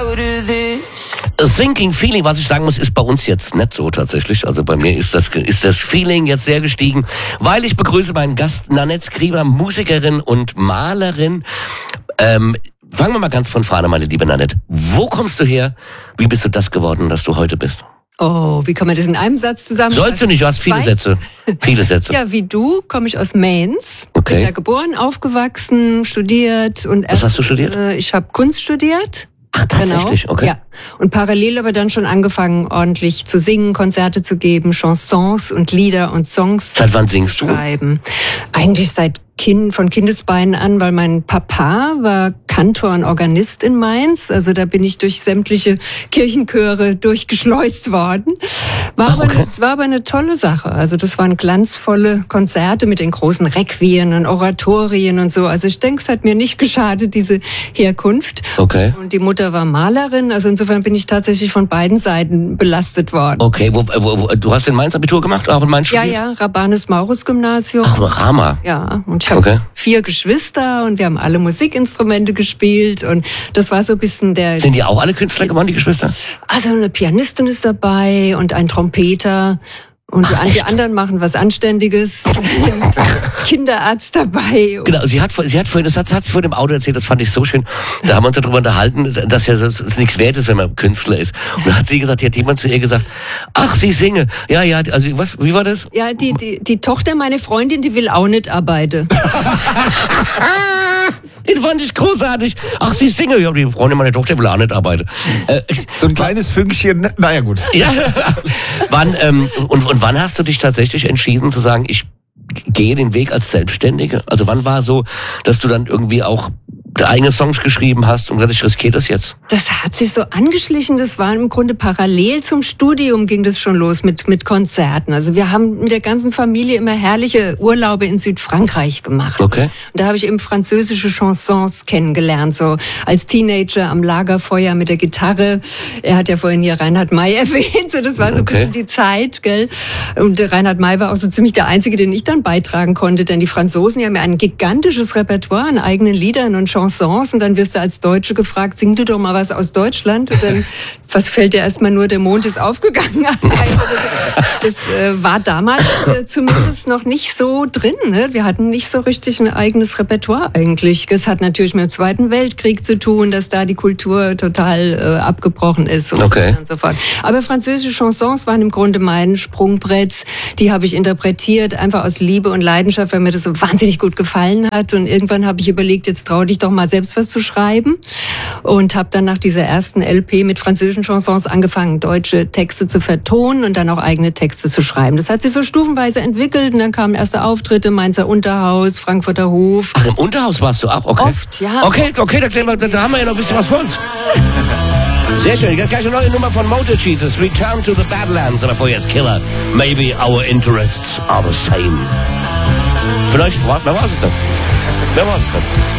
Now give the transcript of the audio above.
A Thinking Feeling, was ich sagen muss, ist bei uns jetzt nicht so tatsächlich. Also bei mir ist das Feeling jetzt sehr gestiegen, weil ich begrüße meinen Gast Nanette Skriver, Musikerin und Malerin. Fangen wir mal ganz von vorne, meine liebe Nanette. Wo kommst du her? Wie bist du das geworden, dass du heute bist? Oh, wie kann man das in einem Satz zusammenfassen? Sollst du nicht, du hast viele Sätze. Viele Sätze. Ja, wie du, komme ich aus Mainz. Okay. Bin da geboren, aufgewachsen, studiert. Und Was hast du studiert? Ich habe Kunst studiert. Ach, tatsächlich? Genau. Okay. Ja. Und parallel aber dann schon angefangen, ordentlich zu singen, Konzerte zu geben, Chansons und Lieder und Songs Seit wann singst du? schreiben. Eigentlich seit von Kindesbeinen an, weil mein Papa war Kantor und Organist in Mainz. Also da bin ich durch sämtliche Kirchenchöre durchgeschleust worden. War aber eine tolle Sache. Also das waren glanzvolle Konzerte mit den großen Requien und Oratorien und so. Also ich denke, es hat mir nicht geschadet, diese Herkunft. Okay. Und die Mutter war Malerin. Also insofern bin ich tatsächlich von beiden Seiten belastet worden. Okay, du hast in Mainz Abitur gemacht, auch in Mainz studiert? Ja, Rabanus-Maurus-Gymnasium. Ach, Rama. Ja, und ich habe 4 Geschwister und wir haben alle Musikinstrumente gespielt und das war so ein bisschen der... Sind die auch alle Künstler geworden, die Geschwister? Also eine Pianistin ist dabei und ein Trompeter und die anderen machen was Anständiges. Kinderarzt dabei. Genau, sie hat vorhin, das hat sie vorhin im Auto erzählt, das fand ich so schön. Da haben wir uns darüber unterhalten, dass ja das nichts wert ist, wenn man Künstler ist. Und da hat sie gesagt, hat jemand zu ihr gesagt, ach, sie singe. Ja, also wie war das? Ja, die Tochter, meine Freundin, die will auch nicht arbeiten. Den fand ich großartig. Ach, sie singe. Ja, die Freundin meiner Tochter will auch nicht arbeiten. So ein kleines Fünkchen, naja gut. Ja. Wann hast du dich tatsächlich entschieden zu sagen, ich gehe den Weg als Selbstständige? Also wann war so, dass du dann irgendwie auch eigene Songs geschrieben hast und gesagt, ich riskiere das jetzt? Das hat sich so angeschlichen, das war im Grunde parallel zum Studium ging das schon los mit Konzerten. Also wir haben mit der ganzen Familie immer herrliche Urlaube in Südfrankreich gemacht. Okay. Und da habe ich eben französische Chansons kennengelernt, so als Teenager am Lagerfeuer mit der Gitarre. Er hat ja vorhin hier Reinhard May erwähnt, so das war so ein bisschen die Zeit, gell? Und der Reinhard May war auch so ziemlich der Einzige, den ich dann beitragen konnte, denn die Franzosen haben ja ein gigantisches Repertoire an eigenen Liedern und Chansons und dann wirst du als Deutsche gefragt, sing du doch mal was aus Deutschland und dann was fällt dir erstmal nur, der Mond ist aufgegangen. Also das war damals zumindest noch nicht so drin. Ne? Wir hatten nicht so richtig ein eigenes Repertoire eigentlich. Das hat natürlich mit dem Zweiten Weltkrieg zu tun, dass da die Kultur total abgebrochen ist und so fort. Aber französische Chansons waren im Grunde mein Sprungbrett. Die habe ich interpretiert, einfach aus Liebe und Leidenschaft, weil mir das so wahnsinnig gut gefallen hat. Und irgendwann habe ich überlegt, jetzt trau dich doch mal selbst was zu schreiben. Und habe dann nach dieser ersten LP mit französischen Chansons angefangen, deutsche Texte zu vertonen und dann auch eigene Texte zu schreiben. Das hat sich so stufenweise entwickelt und dann kamen erste Auftritte, Mainzer Unterhaus, Frankfurter Hof. Ach, im Unterhaus warst du auch? Okay. Oft, ja. Okay, da haben wir ja noch ein bisschen was für uns. Sehr schön, jetzt gleich eine neue Nummer von Motor Jesus, Return to the Badlands, aber vorher ist Killer. Maybe our interests are the same. Vielleicht, wer war es denn?